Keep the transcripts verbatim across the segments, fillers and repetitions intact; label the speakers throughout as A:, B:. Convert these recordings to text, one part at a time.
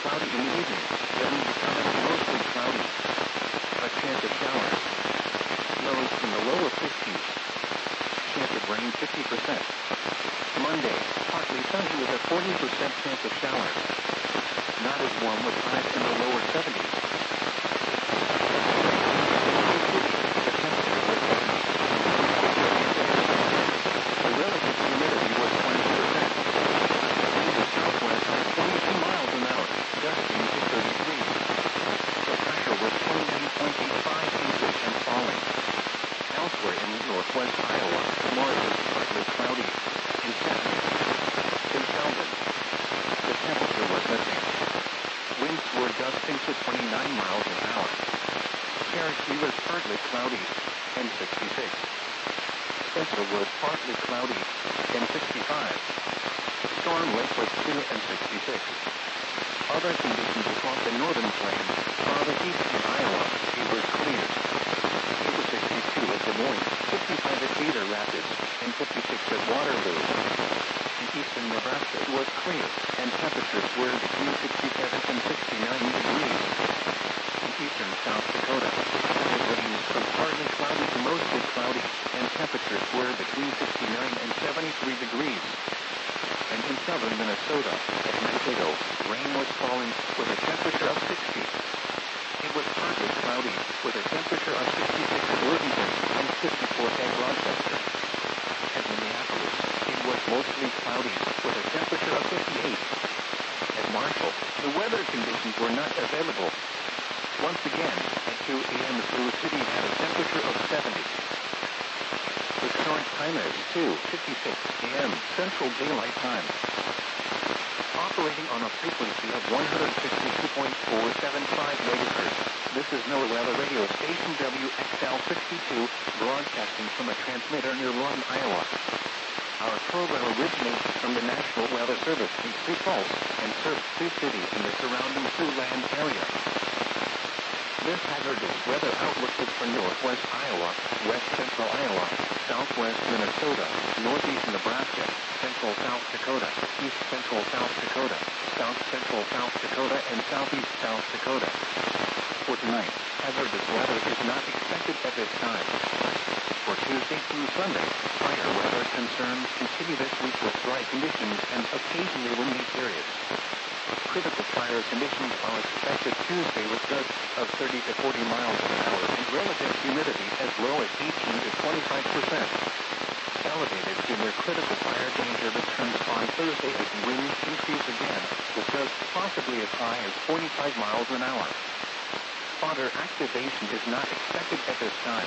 A: cloudy in the evening, then becoming mostly cloudy. A chance of showers. Lows in the lower fifties. Chance of rain fifty percent. Monday, partly sunny with a forty percent chance of showers. Not as warm with highs in the lower seventies. The temperature was seventy. The relative humidity was twenty percent. Wind is southwest at twenty-two miles an hour, gusting to thirty-three. The pressure was twenty point eight five inches and falling. Elsewhere in northwest Iowa, north is partly cloudy. In Chapman, in Sheldon, the temperature was missing. Winds were gusting to twenty-nine miles an hour. Cherokee was partly cloudy, and sixty-six. Spencer was partly cloudy, and sixty-five. Storm Lake was two and sixty-six. Other conditions across the northern plains, farther east in Iowa, it was clear. It was sixty-two at Des Moines, fifty-five at Cedar Rapids, and fifty-six at Waterloo. In eastern Nebraska it was clear, and temperatures were between sixty-seven and sixty-nine degrees. In eastern South Dakota, it ranged from partly cloudy to mostly cloudy, and temperatures were between sixty-nine and seventy-three degrees. And in southern Minnesota, at Mankato, rain was falling with a temperature of sixty. It was partly cloudy, with a temperature of sixty-six at Worthington and fifty-four at Rochester. At Minneapolis, it was mostly cloudy, with a temperature of fifty-eight. At Marshall, the weather conditions were not available. Once again, at two a m Sioux City had a temperature of seventy. The current time is two fifty-six a m Central Daylight Time. Operating on a frequency of one hundred sixty-two point four seven five megahertz, this is NOAA Weather Radio Station W X L sixty-two, broadcasting from a transmitter near Lawton, Iowa. Our program originates from the National Weather Service in Sioux Falls and serves Sioux City and the surrounding Siouxland area. This hazardous weather outlook is for northwest Iowa, west central Iowa, southwest Minnesota, northeast Nebraska, central South Dakota, east central South Dakota, south central South Dakota, and southeast South Dakota. For tonight, hazardous weather is not expected at this time. For Tuesday through Sunday, fire weather concerns continue this week with dry conditions and occasionally windy periods. Critical fire conditions are expected Tuesday with gusts of thirty to forty miles an hour and relative humidity as low as eighteen to twenty-five percent. Elevated to near critical fire danger returns on Thursday as winds increase again, with gusts possibly as high as forty-five miles an hour. Fodder activation is not expected at this time.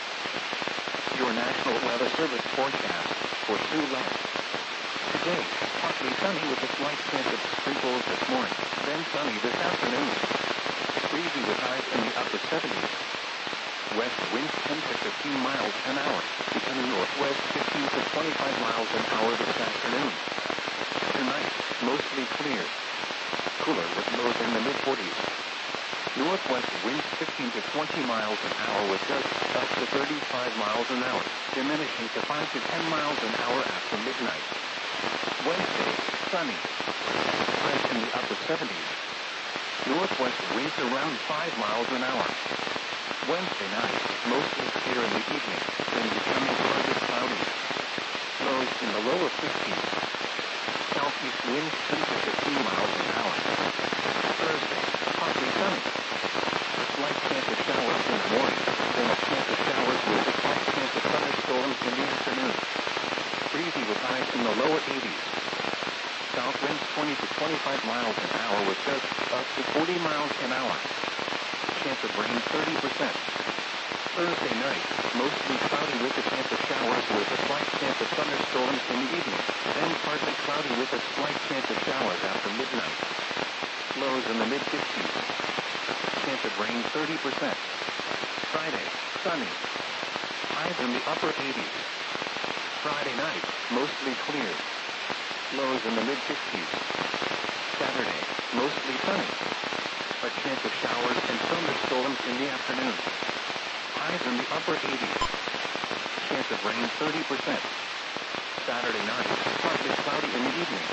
A: Your National Weather Service forecast for Siouxland. Today, partly sunny with a slight chance of sprinkles this morning, then sunny this afternoon. Breezy with highs in the upper seventies. West winds ten to fifteen miles an hour, becoming northwest fifteen to twenty-five miles an hour this afternoon. Tonight, mostly clear. Cooler with lows in the mid forties. Northwest winds fifteen to twenty miles an hour with gusts up to thirty-five miles an hour, diminishing to five to ten miles an hour after midnight. Wednesday, sunny. Highs in the upper seventies. Northwest winds around five miles an hour. Wednesday night, mostly clear in the evening, then becoming partly cloudy. Lows in the lower fifties. Southeast winds ten to fifteen miles an hour. Thursday, partly sunny. A slight chance of showers in the morning, then a chance of showers with a slight chance of thunderstorms in the afternoon. Breezy with highs in the lower eighties. South winds twenty to twenty-five miles an hour with gusts up to forty miles an hour. Chance of rain thirty percent. Thursday night, mostly cloudy with a chance of showers with a slight chance of thunderstorms in the evening, then partly cloudy with a slight chance of showers after midnight. Lows in the mid fifties. Chance of rain thirty percent. Friday, sunny. Highs in the upper eighties. Friday night, mostly clear. Lows in the mid fifties. Saturday, mostly sunny. A chance of showers and thunderstorms in the afternoon. Highs in the upper eighties. Chance of rain thirty percent. Saturday night, partly cloudy in the evening.